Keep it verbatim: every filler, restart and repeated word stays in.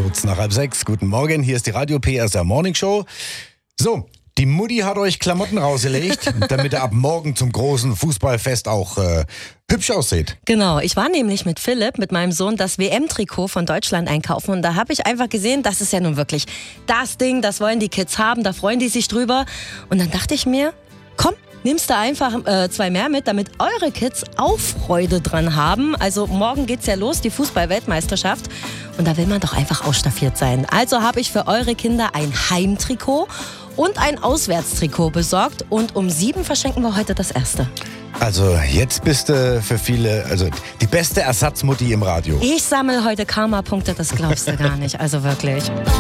Kurz nach halb sechs. Guten Morgen, hier ist die Radio P S R Morning Show. So, die Mutti hat euch Klamotten rausgelegt, damit ihr ab morgen zum großen Fußballfest auch äh, hübsch aussieht. Genau, ich war nämlich mit Philipp, mit meinem Sohn, das W M-Trikot von Deutschland einkaufen. Und da habe ich einfach gesehen, das ist ja nun wirklich das Ding, das wollen die Kids haben, da freuen die sich drüber. Und dann dachte ich mir, komm, nimmst du einfach äh, zwei mehr mit, damit eure Kids auch Freude dran haben. Also morgen geht's ja los, die Fußball-Weltmeisterschaft. Und da will man doch einfach ausstaffiert sein. Also habe ich für eure Kinder ein Heimtrikot und ein Auswärtstrikot besorgt. Und um sieben verschenken wir heute das erste. Also jetzt bist du für viele, also die beste Ersatzmutti im Radio. Ich sammle heute Karma-Punkte, das glaubst du gar nicht. Also wirklich.